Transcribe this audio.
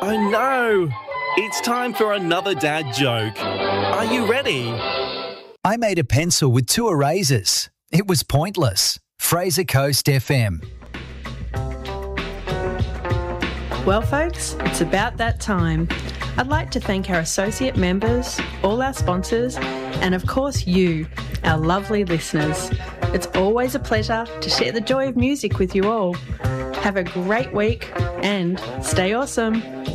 Oh no! It's time for another dad joke. Are you ready? I made a pencil with 2 erasers. It was pointless. Fraser Coast FM. Well, folks, it's about that time. I'd like to thank our associate members, all our sponsors, and of course you, our lovely listeners. It's always a pleasure to share the joy of music with you all. Have a great week and stay awesome.